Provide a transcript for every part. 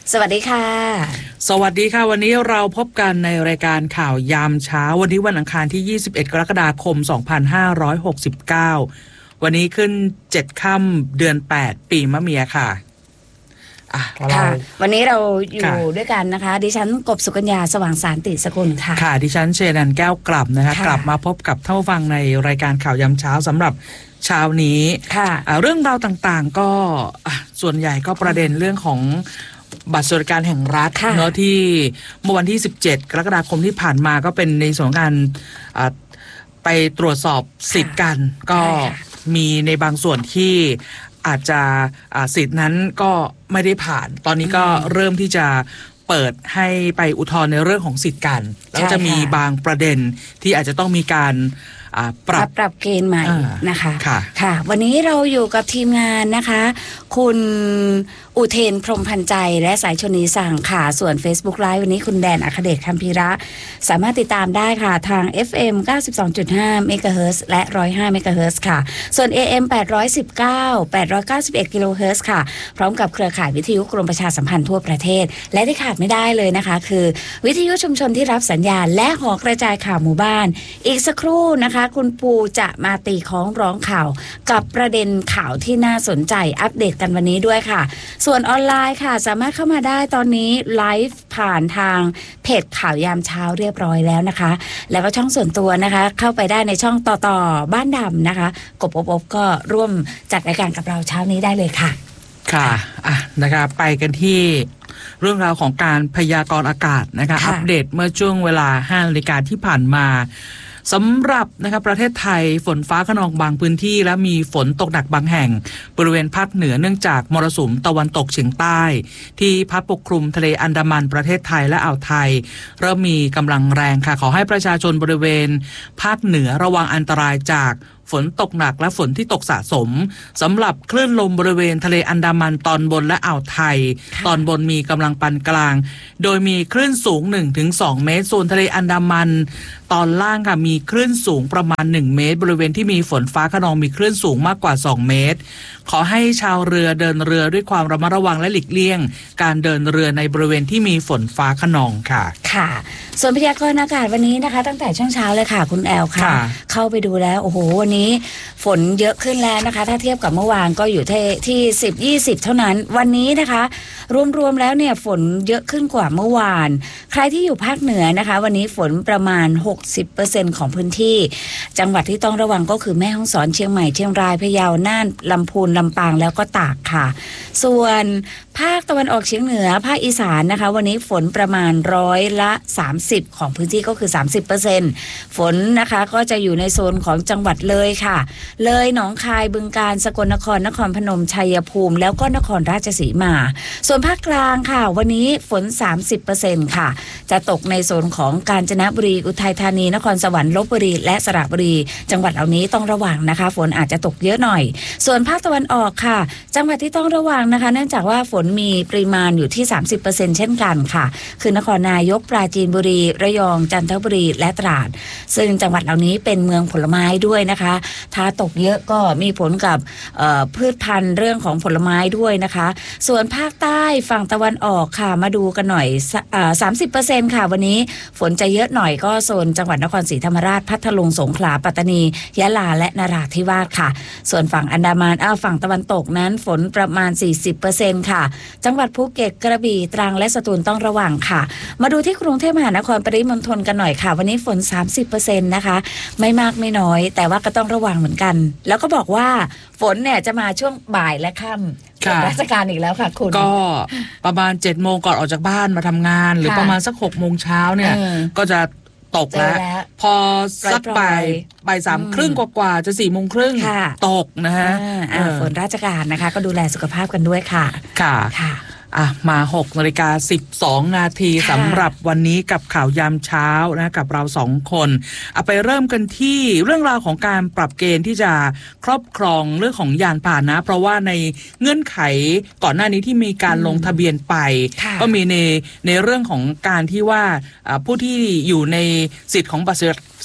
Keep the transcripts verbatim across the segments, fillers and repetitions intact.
สวัสดีค่ะสวัสดีค่ะวันนี้เราพบกันในรายการข่าวยามเช้าวันนี้วันอังคารที่ยี่สิบเอ็ดกรกฎาคมสองพันห้าร้อยหกสิบเก้าวันนี้ขึ้นเจ็ดค่ำเดือนแปดปีมะเมียค่ะค่ะวันนี้เราอยู่ด้วยกันนะคะดิฉันกบสุกัญญาสว่างสารติสกุลค่ะค่ะดิฉันเชนันแก้วกลับนะคะกลับมาพบกับท่านผู้ฟังในรายการข่าวยามเช้าสำหรับเช้านี้เรื่องราวต่างๆก็ส่วนใหญ่ก็ประเด็นเรื่องของบัตรสวัสดิการแห่งรัฐเนาะที่เมื่อวันที่สิบเจ็ดกรกฎาคมที่ผ่านมาก็เป็นในส่วนของการไปตรวจสอบสิทธิ์กันก็มีในบางส่วนที่อาจจะสิทธินั้นก็ไม่ได้ผ่านตอนนี้ก็เริ่มที่จะเปิดให้ไปอุทธรณ์ในเรื่องของสิทธิ์กันแล้วจะมีบางประเด็นที่อาจจะต้องมีการปรับปรับเกณฑ์ใหม่นะคะค่ะค่ะวันนี้เราอยู่กับทีมงานนะคะคุณอุเทนพรหมพันใจและสายชนีสั่งค่ะส่วน Facebook Live วันนี้คุณแดนอัคเดชคัมพีระสามารถติดตามได้ค่ะทาง เอฟ เอ็ม เก้าสิบสองจุดห้า เมกะเฮิรตซ์ และ หนึ่งร้อยห้า เมกะเฮิรตซ์ ค่ะส่วน เอ เอ็ม แปดร้อยสิบเก้า แปดร้อยเก้าสิบเอ็ด กิโลเฮิรตซ์ ค่ะพร้อมกับเครือข่ายวิทยุกรมประชาสัมพันธ์ทั่วประเทศและที่ขาดไม่ได้เลยนะคะคือวิทยุชุมชนที่รับสัญญาณและหอกระจายข่าวหมู่บ้านอีกสักครู่นะคะคุณปูจะมาตีคล้องร้องข่าวกับประเด็นข่าวที่น่าสนใจอัปเดตกันวันนี้ด้วยค่ะส่วนออนไลน์ค่ะสามารถเข้ามาได้ตอนนี้ไลฟ์ผ่านทางเพจข่าวยามเช้าเรียบร้อยแล้วนะคะแล้วก็ช่องส่วนตัวนะคะเข้าไปได้ในช่องต่อต่อบ้านดำนะคะกบอบอบก็ร่วมจัดรายการกับเราเช้านี้ได้เลยค่ะค่ะอ่ะนะคะไปกันที่เรื่องราวของการพยากรณ์อากาศนะคะอัปเดตเมื่อช่วงเวลาห้านาฬิกาที่ผ่านมาสำหรับนะครับประเทศไทยฝนฟ้าคะนองบางพื้นที่และมีฝนตกหนักบางแห่งบริเวณภาคเหนือเนื่องจากมรสุมตะวันตกเฉียงใต้ที่พัดปกคลุมทะเลอันดามันประเทศไทยและอ่าวไทยเริ่มมีกำลังแรงค่ะขอให้ประชาชนบริเวณภาคเหนือระวังอันตรายจากฝนตกหนักและฝนที่ตกสะสมสำหรับคลื่นลมบริเวณทะเลอันดามันตอนบนและอ่าวไทยตอนบนมีกำลังปานกลางโดยมีคลื่นสูง หนึ่งถึงสอง เมตรส่วนทะเลอันดามันตอนล่างค่ะมีคลื่นสูงประมาณหนึ่งเมตรบริเวณที่มีฝนฟ้าคะนองมีคลื่นสูงมากกว่าสองเมตรขอให้ชาวเรือเดินเรือด้วยความระมัดระวังและหลีกเลี่ยงการเดินเรือในบริเวณที่มีฝนฟ้าคะนองค่ะค่ะส่วนพยากรณ์อากาศวันนี้นะคะตั้งแต่ช่วงเช้าเลยค่ะคุณแอลค่ะเข้าไปดูแล้วโอ้โหวันนี้ฝนเยอะขึ้นแล้วนะคะถ้าเทียบกับเมื่อวานก็อยู่ที่ที่สิบ ยี่สิบเท่านั้นวันนี้นะคะรวมๆแล้วเนี่ยฝนเยอะขึ้นกว่าเมื่อวานใครที่อยู่ภาคเหนือนะคะวันนี้ฝนประมาณ หกสิบเปอร์เซ็นต์ ของพื้นที่จังหวัดที่ต้องระวังก็คือแม่ฮ่องสอนเชียงใหม่เชียงรายพะเยาน่านลำพูนลำปางแล้วก็ตากค่ะส่วนภาคตะวันออกเฉียงเหนือภาคอีสานนะคะวันนี้ฝนประมาณร้อยละสามสิบของพื้นที่ก็คือ สามสิบเปอร์เซ็นต์ ฝนนะคะก็จะอยู่ในโซนของจังหวัดเลยค่ะเลยหนองคายบึงกาฬสกลนครนครพนมชัยภูมิแล้วก็นครราชสีมาส่วนภาคกลางค่ะวันนี้ฝน สามสิบเปอร์เซ็นต์ ค่ะจะตกในโซนของกาญจนบุรีอุทัยธานีนครสวรรค์ลพบุรีและสระบุรีจังหวัดเหล่านี้ต้องระวังนะคะฝนอาจจะตกเยอะหน่อยส่วนภาคตะวันออกค่ะจังหวัดที่ต้องระวังนะคะเนื่องจากว่าฝนมีปริมาณอยู่ที่ สามสิบเปอร์เซ็นต์ เช่นกันค่ะคือนครนายกปราจีนบุรีระยองจันทบุรีและตราดซึ่งจังหวัดเหล่านี้เป็นเมืองผลไม้ด้วยนะคะถ้าตกเยอะก็มีผลกับพืชพันธุ์เรื่องของผลไม้ด้วยนะคะส่วนภาคใต้ฝั่งตะวันออกค่ะมาดูกันหน่อยสามสิบเปอร์เซ็นต์ ค่ะวันนี้ฝนจะเยอะหน่อยก็โซนจังหวัดนครศรีธรรมราชพัทลุงสงขลาปัตตานียะลาและนราธิวาสค่ะส่วนฝั่งอันดามันอ้าวฝั่งตะวันตกนั้นฝนประมาณ สี่สิบเปอร์เซ็นต์ ค่ะจังหวัดภูเก็ตกระบี่ตรังและสตูลต้องระวังค่ะมาดูที่กรุงเทพมหานครปริมณฑลกันหน่อยค่ะวันนี้ฝน สามสิบเปอร์เซ็นต์ นะคะไม่มากไม่น้อยแต่ว่าก็ต้องระวังเหมือนกันแล้วก็บอกว่าฝนเนี่ยจะมาช่วงบ่ายและค่ำราชการอีกแล้วค่ะคุณก็ประมาณเจ็ดโมงก่อนออกจากบ้านมาทำงานหรือประมาณสักหกโมงเช้าเนี่ยก็จะตกแล้วพอสักบ่ายบ่ายสามครึ่งกว่าๆจะสี่โมงครึ่งตกนะฮะฝนราชการนะคะก็ดูแลสุขภาพกันด้วยค่ะค่ะค่ะอ่ะมาหกนาฬิกาสิบสองนาทีสำหรับวันนี้กับข่าวยามเช้านะกับเราสองคนเอาไปเริ่มกันที่เรื่องราวของการปรับเกณฑ์ที่จะครอบครองเรื่องของยานพาหนะเพราะว่าในเงื่อนไขก่อนหน้านี้ที่มีการลงทะเบียนไปก็มีในในเรื่องของการที่ว่าผู้ที่อยู่ในสิทธิ์ของบัตรส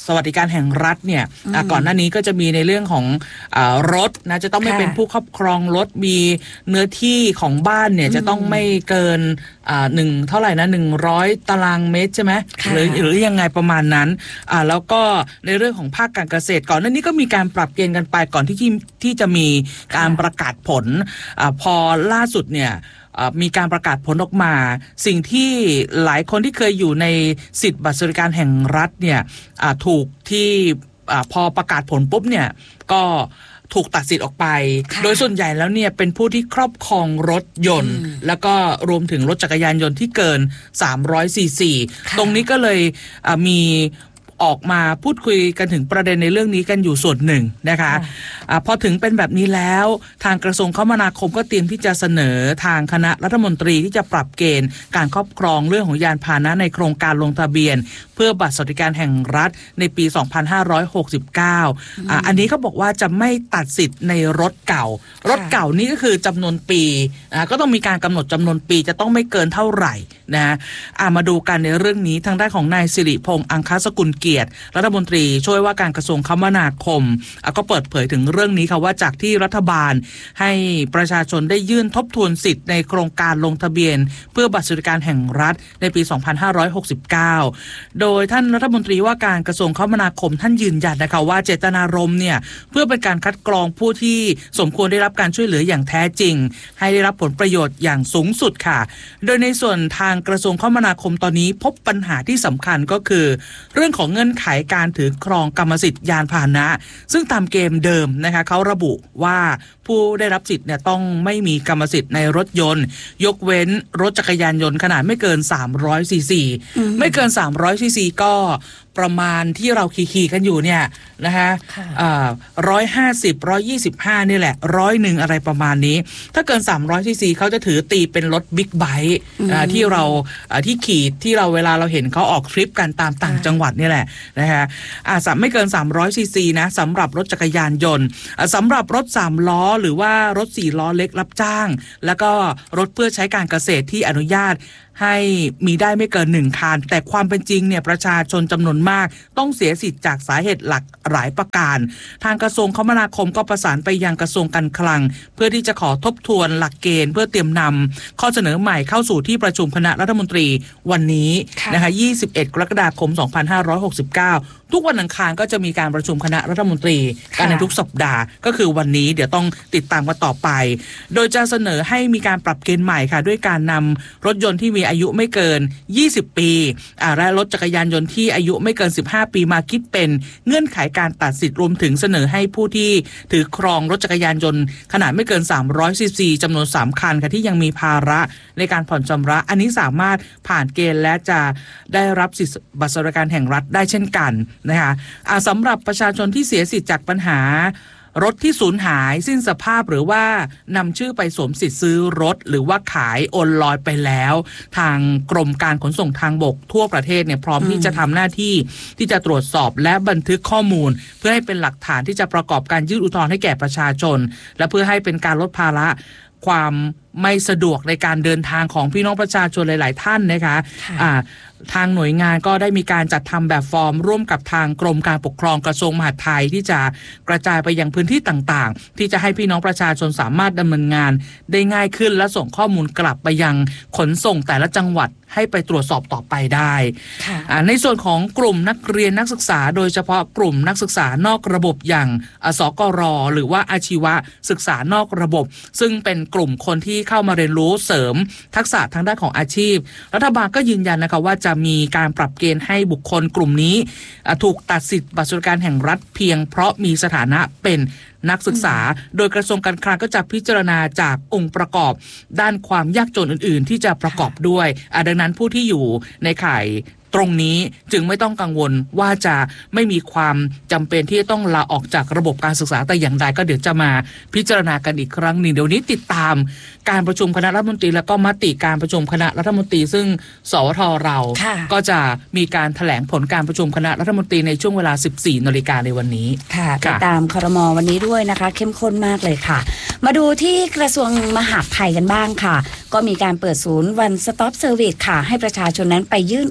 สวัสดิการแห่งรัฐเนี่ยก่อนหน้านี้ก็จะมีในเรื่องของอ่ารถนะจะต้องไม่เป็นผู้ครอบครองรถมีเนื้อที่ของบ้านเนี่ยจะต้องไม่เกินอ่าหนึ่งเท่าไหร่นะหนึ่งร้อยตารางเมตรใช่ไหมหรือหรือยังไงประมาณนั้นอ่าแล้วก็ในเรื่องของภาคการเกษตรก่อนหน้านี้ก็มีการปรับเกณฑ์กันไปก่อนที่ที่ที่จะมีการประกาศผลอ่าพอล่าสุดเนี่ยมีการประกาศผลออกมาสิ่งที่หลายคนที่เคยอยู่ในสิทธิบัตรสวัสดิการแห่งรัฐเนี่ยถูกที่พอประกาศผลปุ๊บเนี่ยก็ถูกตัดสิทธิ์ออกไปโดยส่วนใหญ่แล้วเนี่ยเป็นผู้ที่ครอบครองรถยนต์แล้วก็รวมถึงรถจักรยานยนต์ที่เกินสามร้อยซีซีตรงนี้ก็เลยมีออกมาพูดคุยกันถึงประเด็นในเรื่องนี้กันอยู่ส่วนหนึ่งนะคะอะพอถึงเป็นแบบนี้แล้วทางกระทรวงคมนาคมก็เตรียมที่จะเสนอทางคณะรัฐมนตรีที่จะปรับเกณฑ์การครอบครองเรื่องของยานพาหนะในโครงการลงทะเบียนเพื่อบัตรสวัสดิการแห่งรัฐในปีสองพันห้าร้อยหกสิบเก้าอ่าอันนี้เขาบอกว่าจะไม่ตัดสิทธิ์ในรถเก่ารถเก่านี่ก็คือจำนวนปีอ่าก็ต้องมีการกำหนดจำนวนปีจะต้องไม่เกินเท่าไหร่นะอ่ามาดูกันในเรื่องนี้ทางด้านของนายสิริพงษ์อังคสกุลเกียรติรัฐมนตรีช่วยว่าการกระทรวงคมนาคมก็เปิดเผยถึงเรื่องนี้ค่ะว่าจากที่รัฐบาลให้ประชาชนได้ยื่นทบทวนสิทธิ์ในโครงการลงทะเบียนเพื่อบัตรสวัสดิการแห่งรัฐในปีสองพันห้าร้อยหกสิบเก้าโดยท่านรัฐมนตรีว่าการกระทรวงคมนาคมท่านยืนยันนะคะว่าเจตนารมณ์เนี่ยเพื่อเป็นการคัดกรองผู้ที่สมควรได้รับการช่วยเหลืออย่างแท้จริงให้ได้รับผลประโยชน์อย่างสูงสุดค่ะโดยในส่วนทางกระทรวงคมนาคมตอนนี้พบปัญหาที่สำคัญก็คือเรื่องของเงื่อนไขการถือครองกรรมสิทธิ์ยานพาหนะซึ่งตามเกมเดิมนะคะเขาระบุว่าผู้ได้รับสิทธิ์เนี่ยต้องไม่มีกรรมสิทธิ์ในรถยนต์ยกเว้นรถจักรยานยนต์ขนาดไม่เกินสามร้อยซีซีไม่เกินสามร้อยซีซีก็ประมาณที่เราขี่ๆกันอยู่เนี่ยนะคะอ่าร้อยห้าสิบร้อยยี่สิบห้านี่แหละร้อยหนึ่งอะไรประมาณนี้ถ้าเกินสามร้อยซีซีเขาจะถือตีเป็นรถบิ๊กไบค์ที่เราที่ขี่ที่เราเวลาเราเห็นเขาออกทริปกันตามต่างจังหวัดนี่แหละนะคะอ่าไม่เกินสามร้อยซีซีนะสำหรับรถจักรยานยนต์สำหรับรถสามล้อหรือว่ารถสี่ล้อเล็กรับจ้างแล้วก็รถเพื่อใช้การเกษตรที่อนุญาตให้มีได้ไม่เกินหนึ่งคันแต่ความเป็นจริงเนี่ยประชาชนจำนวนมากต้องเสียสิทธิ์จากสาเหตุหลักหลายประการทางกระทรวงคมนาคมก็ประสานไปยังกระทรวงการคลังเพื่อที่จะขอทบทวนหลักเกณฑ์เพื่อเตรียมนำข้อเสนอใหม่เข้าสู่ที่ประชุมคณะรัฐมนตรีวันนี้นะคะยี่สิบเอ็ดกรกฎาคมสองพันห้าร้อยหกสิบเก้าทุกวันอังคารก็จะมีการประชุมคณะรัฐมนตรีกันในทุกสัปดาห์ก็คือวันนี้เดี๋ยวต้องติดตามกันต่อไปโดยจะเสนอให้มีการปรับเกณฑ์ใหม่ค่ะด้วยการนำรถยนต์ที่มีอายุไม่เกินยี่สิบปีอ่าและรถจักรยานยนต์ที่อายุไม่เกินสิบห้าปีมาคิดเป็นเงื่อนไขการตัดสิทธิ์รวมถึงเสนอให้ผู้ที่ถือครองรถจักรยานยนต์ขนาดไม่เกินสามร้อยซีซีจำนวนสามคันค่ะที่ยังมีภาระในการผ่อนชำระอันนี้สามารถผ่านเกณฑ์และจะได้รับสิทธิบัตรสวัสดิการแห่งรัฐได้เช่นกันนะคะสำหรับประชาชนที่เสียสิทธิ์จากปัญหารถที่สูญหายสิ้นสภาพหรือว่านำชื่อไปสวมสิทธิ์ซื้อรถหรือว่าขายโอนลอยไปแล้วทางกรมการขนส่งทางบกทั่วประเทศเนี่ยพร้อมที่จะทำหน้าที่ที่จะตรวจสอบและบันทึกข้อมูลเพื่อให้เป็นหลักฐานที่จะประกอบการยื่นอุทธรณ์ให้แก่ประชาชนและเพื่อให้เป็นการลดภาระความไม่สะดวกในการเดินทางของพี่น้องประชาชนหลายๆท่านนะคะอ่าทางหน่วยงานก็ได้มีการจัดทำแบบฟอร์มร่วมกับทางกรมการปกครองกระทรวงมหาดไทยที่จะกระจายไปยังพื้นที่ต่างๆที่จะให้พี่น้องประชาชนสามารถดำเนินงานได้ง่ายขึ้นและส่งข้อมูลกลับไปยังขนส่งแต่ละจังหวัดให้ไปตรวจสอบต่อไปได้ในส่วนของกลุ่มนักเรียนนักศึกษาโดยเฉพาะกลุ่มนักศึกษานอกระบบอย่างสกร.หรือว่าอาชีวะศึกษานอกระบบซึ่งเป็นกลุ่มคนที่เข้ามาเรียนรู้เสริมทักษะทางด้านของอาชีพรัฐบาลก็ยืนยันนะคะว่าจะมีการปรับเกณฑ์ให้บุคคลกลุ่มนี้ถูกตัดสิทธิ์บัตรสวัสดิการแห่งรัฐเพียงเพราะมีสถานะเป็นนักศึกษาโดยกระทรวงการคลังก็จะพิจารณาจากองค์ประกอบด้านความยากจนอื่นๆที่จะประกอบด้วยดังนั้นผู้ที่อยู่ในข่ายตรงนี้จึงไม่ต้องกังวลว่าจะไม่มีความจำเป็นที่จะต้องลาออกจากระบบการศึกษาแต่อย่างใดก็เดี๋ยวจะมาพิจารณากันอีกครั้งหนึ่งเดี๋ยวนี้ติดตามการประชุมคณะรัฐมนตรีแล้วก็มติการประชุมคณะรัฐมนตรีซึ่งสวทเราก็จะมีการแถลงผลการประชุมคณะรัฐมนตรีในช่วงเวลา สิบสี่นาฬิกาในวันนี้ค่ะติดตามครม.วันนี้ด้วยนะคะเข้มข้นมากเลยค่ะมาดูที่กระทรวงมหาดไทยกันบ้างค่ะก็มีการเปิดศูนย์ One Stop Service ค่ะให้ประชาชนนั้นไปยื่นอุทธ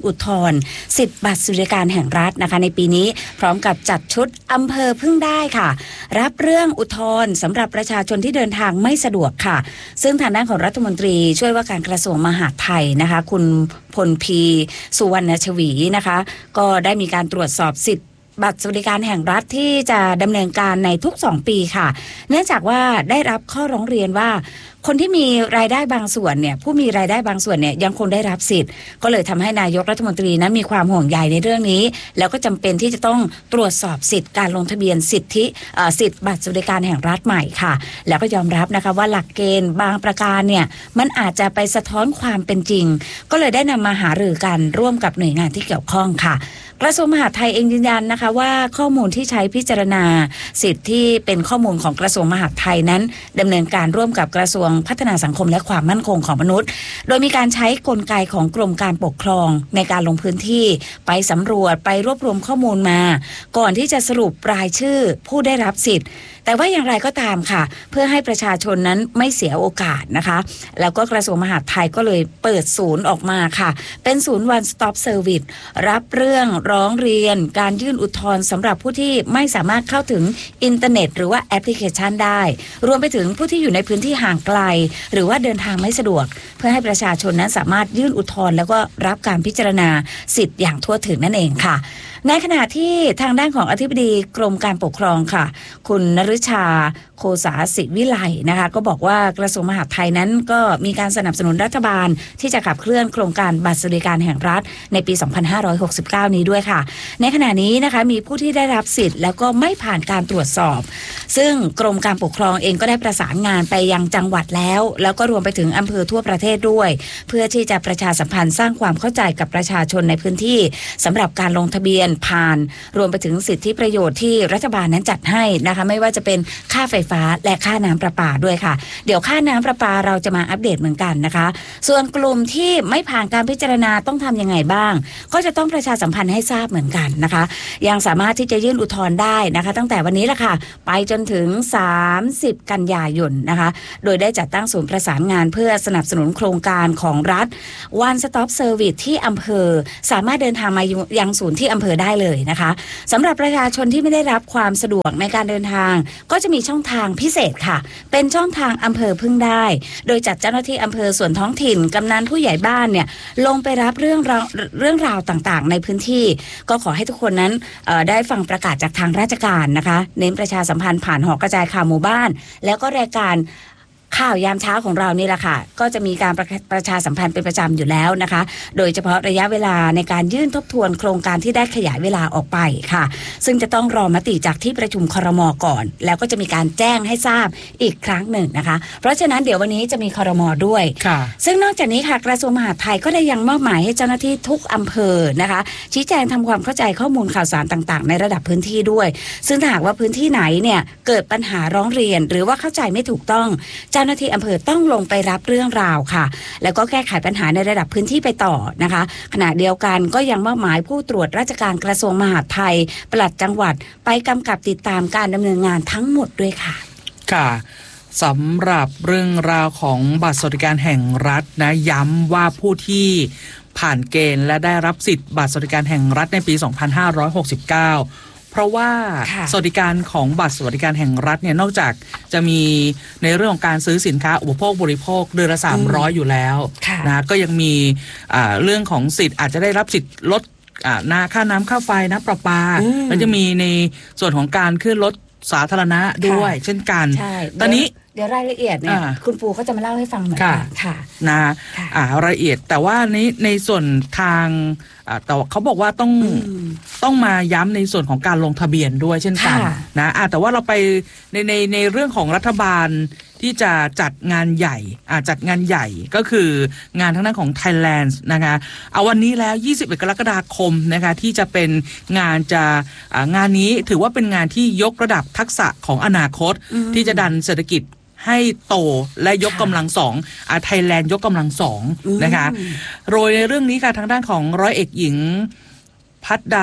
รณ์สิทธิบัตรสวัสดิการแห่งรัฐนะคะในปีนี้พร้อมกับจัดชุดอำเภอพึ่งได้ค่ะรับเรื่องอุทธรณ์สำหรับประชาชนที่เดินทางไม่สะดวกค่ะซึ่งทางด้านของรัฐมนตรีช่วยว่าการกระทรวงมหาดไทยนะคะคุณพลพีสุวรรณชวีนะคะก็ได้มีการตรวจสอบสิทธิบัตรสวัสดิการแห่งรัฐที่จะดำเนินการในทุกสองปีค่ะเนื่องจากว่าได้รับข้อร้องเรียนว่าคนที่มีรายได้บางส่วนเนี่ยผู้มีรายได้บางส่วนเนี่ยยังคงได้รับสิทธิ์ก็เลยทำให้นายกรัฐมนตรีนั้นมีความห่วงใยในเรื่องนี้แล้วก็จำเป็นที่จะต้องตรวจสอบสิทธิ์การลงทะเบียนสิทธิสิทธิบัตรสวัสดิการแห่งรัฐใหม่ค่ะแล้วก็ยอมรับนะคะว่าหลักเกณฑ์บางประการเนี่ยมันอาจจะไปสะท้อนความเป็นจริงก็เลยได้นำมาหารือกันร่วมกับหน่วยงานที่เกี่ยวข้องค่ะกระทรวงมหาดไทยเองยืนยันนะคะว่าข้อมูลที่ใช้พิจารณาสิทธิ์ที่เป็นข้อมูลของกระทรวงมหาดไทยนั้นดำเนินการร่วมกับกระทรวงพัฒนาสังคมและความมั่นคงของมนุษย์โดยมีการใช้กลไกของกรมการปกครองในการลงพื้นที่ไปสำรวจไปรวบรวมข้อมูลมาก่อนที่จะสรุปรายชื่อผู้ได้รับสิทธิ์แต่ว่าอย่างไรก็ตามค่ะเพื่อให้ประชาชนนั้นไม่เสียโอกาสนะคะแล้วก็กระทรวงมหาดไทยก็เลยเปิดศูนย์ออกมาค่ะเป็นศูนย์ One Stop Service รับเรื่องร้องเรียนการยื่นอุทธรณ์สำหรับผู้ที่ไม่สามารถเข้าถึงอินเทอร์เน็ตหรือว่าแอปพลิเคชันได้รวมไปถึงผู้ที่อยู่ในพื้นที่ห่างไกลหรือว่าเดินทางไม่สะดวกเพื่อให้ประชาชนนั้นสามารถยื่นอุทธรณ์แล้วก็รับการพิจารณาสิทธิ์อย่างทั่วถึงนั่นเองค่ะในขณะที่ทางด้านของอธิบดีกรมการปกครองค่ะคุณนฤชาโคสาศิวิไลนะคะก็บอกว่ากระทรวงมหาดไทยนั้นก็มีการสนับสนุนรัฐบาลที่จะขับเคลื่อนโครงการบัตรสวัสดิการแห่งรัฐในปี สองพันห้าร้อยหกสิบเก้า นี้ด้วยค่ะในขณะนี้นะคะมีผู้ที่ได้รับสิทธิ์แล้วก็ไม่ผ่านการตรวจสอบซึ่งกรมการปกครองเองก็ได้ประสานงานไปยังจังหวัดแล้วแล้วก็รวมไปถึงอำเภอทั่วประเทศด้วยเพื่อที่จะประชาสัมพันธ์สร้างความเข้าใจกับประชาชนในพื้นที่สำหรับการลงทะเบียนผ่านรวมไปถึงสิทธิประโยชน์ที่รัฐบาลนั้นจัดให้นะคะไม่ว่าจะเป็นค่าไฟฟ้าและค่าน้ำประปาด้วยค่ะเดี๋ยวค่าน้ำประปาเราจะมาอัปเดตเหมือนกันนะคะส่วนกลุ่มที่ไม่ผ่านการพิจารณาต้องทำยังไงบ้างก็จะต้องประชาสัมพันธ์ให้ทราบเหมือนกันนะคะยังสามารถที่จะยื่นอุทธรณ์ได้นะคะตั้งแต่วันนี้แหละค่ะไปจนถึงสามสิบกันยายนนะคะโดยได้จัดตั้งศูนย์ประสานงานเพื่อสนับสนุนโครงการของรัฐ One Stop Service ที่อำเภอสามารถเดินทางมายังศูนย์ที่อำเภอได้เลยนะคะสำหรับประชาชนที่ไม่ได้รับความสะดวกในการเดินทางก็จะมีช่องทางพิเศษค่ะเป็นช่องทางอำเภอพึ่งได้โดยจัดเจ้าหน้าที่อำเภอส่วนท้องถิ่นกำนันผู้ใหญ่บ้านเนี่ยลงไปรับเรื่องราวเรื่องราวต่างๆในพื้นที่ก็ขอให้ทุกคนนั้นได้ฟังประกาศจากทางราชการนะคะเน้นประชาสัมพันธ์ผ่านหอกระจายข่าวหมู่บ้านแล้วก็รายการข่าวยามเช้าของเรานี่แหละค่ะก็จะมีการประประชาสัมพันธ์เป็นประจำอยู่แล้วนะคะโดยเฉพาะระยะเวลาในการยื่นทบทวนโครงการที่ได้ขยายเวลาออกไปค่ะซึ่งจะต้องรอมติจากที่ประชุมครม.ก่อนแล้วก็จะมีการแจ้งให้ทราบอีกครั้งหนึ่งนะคะเพราะฉะนั้นเดี๋ยววันนี้จะมีครม.ด้วยซึ่งนอกจากนี้ค่ะกระทรวงมหาดไทยก็ได้ยังมอบหมายให้เจ้าหน้าที่ทุกอำเภอนะคะชี้แจงทำความเข้าใจข้อมูลข่าวสารต่างๆในระดับพื้นที่ด้วยซึ่งถ้าหากว่าพื้นที่ไหนเนี่ยเกิดปัญหาร้องเรียนหรือว่าเข้าใจไม่ถูกต้องเจ้าหน้าที่อำเภอต้องลงไปรับเรื่องราวค่ะแล้วก็แก้ไขปัญหาในระดับพื้นที่ไปต่อนะคะขณะเดียวกันก็ยังมอบหมายผู้ตรวจราชการกระทรวงมหาดไทยปลัดจังหวัดไปกำกับติดตามการดำเนินงานทั้งหมดด้วยค่ะค่ะสำหรับเรื่องราวของบัตรสวัสดิการแห่งรัฐนะย้ำว่าผู้ที่ผ่านเกณฑ์และได้รับสิทธิ์บัตรสวัสดิการแห่งรัฐในปี สองพันห้าร้อยหกสิบเก้าเพราะว่าสวัสดิการของบัตรสวัสดิการแห่งรัฐเนี่ยนอกจากจะมีในเรื่องของการซื้อสินค้าอุปโภคบริโภคเดือนละสามร้อยอยู่แล้วนะก็ยังมีเรื่องของสิทธิ์อาจจะได้รับสิทธิ์ลดนาค่าน้ำค่าไฟน้ำประปาแล้วจะมีในส่วนของการขึ้นรถสาธารณะด้วยเช่นกันตอนนี้เดี๋ยวรายละเอียดเนี่ยคุณปูเขาจะมาเล่าให้ฟังเหมือนกันค่ะนะอ่ารายละเอียดแต่ว่าในในส่วนทางแต่เขาบอกว่าต้องต้องมาย้ำในส่วนของการลงทะเบียนด้วยเช่นกันนะแต่ว่าเราไปในในในเรื่องของรัฐบาลที่จะจัดงานใหญ่จัดงานใหญ่ก็คืองานทั้งนั้นของ Thailand นะคะเอาวันนี้แล้วยี่สิบเอ็ดกรกฎาคมนะคะที่จะเป็นงานจะงานนี้ถือว่าเป็นงานที่ยกระดับทักษะของอนาคตที่จะดันเศรษฐกิจให้โตและยกกำลังสองอาไทยแลนด์ยกกำลังสองนะคะโดยในเรื่องนี้ค่ะทางด้านของร้อยเอกหญิงพัฒดารัตน์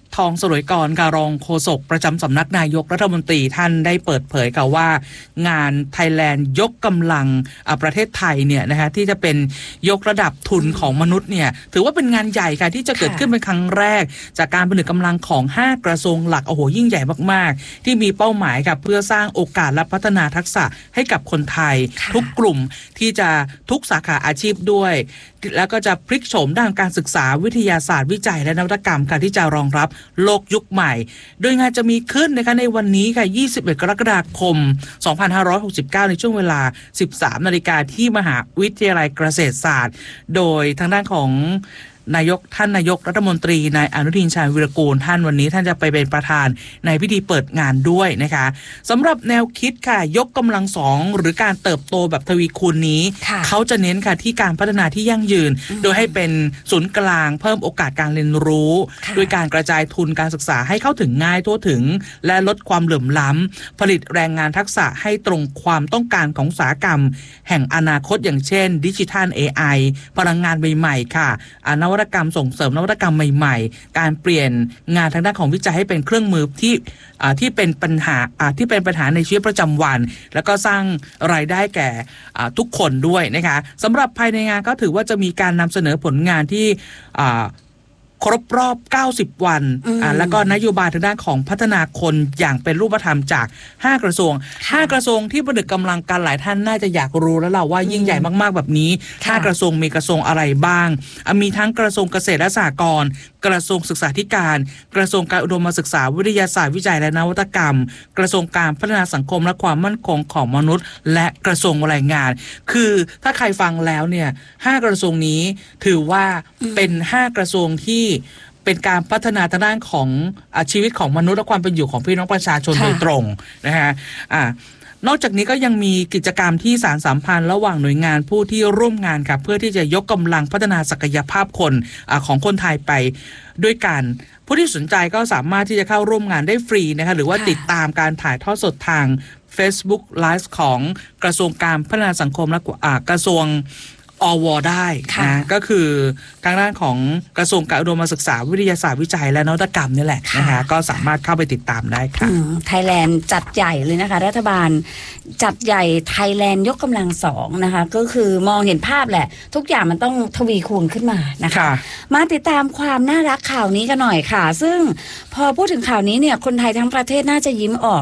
ทองสรวยกรค่ะรองโฆษกประจำสำนักนายกรัฐมนตรีท่านได้เปิดเผยค่ะว่างานไทยแลนด์ยกกำลังประเทศไทยเนี่ยนะคะที่จะเป็นยกระดับทุนของมนุษย์เนี่ยถือว่าเป็นงานใหญ่ค่ะที่จะเกิดขึ้นเป็นครั้งแรกจากการผนึกกำลังของห้ากระทรวงหลักโอ้โหยิ่งใหญ่มากๆที่มีเป้าหมายค่ะเพื่อสร้างโอกาสและพัฒนาทักษะให้กับคนไทยทุกกลุ่มที่จะทุกสาขาอาชีพด้วยแล้วก็จะพลิกโฉมด้านการศึกษาวิทยาศาสตร์วิจัยและนวัตกรรมค่ะที่จะรองรับโลกยุคใหม่โดยงานจะมีขึ้นนะคะในวันนี้ค่ะยี่สิบเอ็ดกรกฎาคมสองพันห้าร้อยหกสิบเก้าในช่วงเวลา สิบสามนาฬิกาที่มหาวิทยาลัยเกษตรศาสตร์โดยทางด้านของนายกท่านนายกรัฐมนตรีนายอนุทินชาญวิรากูลท่านวันนี้ท่านจะไปเป็นประธานในพิธีเปิดงานด้วยนะคะสำหรับแนวคิดค่ะยกกำลังสองหรือการเติบโตแบบทวีคูณนี้เขาจะเน้นค่ะที่การพัฒนาที่ยั่งยืนโดยให้เป็นศูนย์กลางเพิ่มโอกาสการเรียนรู้ด้วยการกระจายทุนการศึกษาให้เข้าถึงง่ายทั่วถึงและลดความเหลื่อมล้ำผลิตแรงงานทักษะให้ตรงความต้องการของอุตสาหกรรมแห่งอนาคตอย่างเช่นดิจิทัล เอ ไอ พลังงานใหม่ๆค่ะนวัตกรรมส่งเสริมนวัตกรรมใหม่ๆการเปลี่ยนงานทางด้านของวิจัยให้เป็นเครื่องมือที่ที่เป็นปัญหาที่เป็นปัญหาในชีวิตประจำวันแล้วก็สร้างรายได้แก่ทุกคนด้วยนะคะสำหรับภายในงานก็ถือว่าจะมีการนำเสนอผลงานที่ครบรอบเก้าสิบวันอ่าแล้วก็นโยบายทางด้านของพัฒนาคนอย่างเป็นรูปธรรมจากห้ากระทรวงห้ากระทรวงที่ผนึกกำลังกันหลายท่านน่าจะอยากรู้แล้วล่ะว่ายิ่งใหญ่มากๆแบบนี้ห้ากระทรวงมีกระทรวงอะไรบ้างมีทั้งกระทรวงเกษตรและสหกรณ์กระทรวงศึกษาธิการกระทรวงการอุดมศึกษาวิทยาศาสตร์วิจัยและนวัตกรรมกระทรวงการพัฒนาสังคมและความมั่นคงของมนุษย์และกระทรวงแรงงานคือถ้าใครฟังแล้วเนี่ยห้ากระทรวงนี้ถือว่าเป็นห้ากระทรวงที่เป็นการพัฒนาทางด้านของชีวิตของมนุษย์และความเป็นอยู่ของพี่น้องประชาชนโดยตรงนะฮะอ่านอกจากนี้ก็ยังมีกิจกรรมที่สานสัมพันธ์ระหว่างหน่วยงานผู้ที่ร่วมงานค่ะเพื่อที่จะยกกำลังพัฒนาศักยภาพคนอของคนไทยไปด้วยกันผู้ที่สนใจก็สามารถที่จะเข้าร่วมงานได้ฟรีนะคะหรือว่าติดตามการถ่ายทอดสดทาง Facebook Live ของกระทรวงการพัฒนาสังคมและกระทรวงอว.ได้นะก็คือทางด้านของกระทรวงการอุดมศึกษาวิทยาศาสตร์วิจัยและนวัตกรรมนี่แหละนะคะก็สามารถเข้าไปติดตามได้ค่ะไทยแลนด์จัดใหญ่เลยนะคะรัฐบาลจัดใหญ่ไทยแลนด์ยกกำลังสองนะคะก็คือมองเห็นภาพแหละทุกอย่างมันต้องทวีคูณขึ้นมานะคะมาติดตามความน่ารักข่าวนี้กันหน่อยค่ะซึ่งพอพูดถึงข่าวนี้เนี่ยคนไทยทั้งประเทศน่าจะยิ้มออก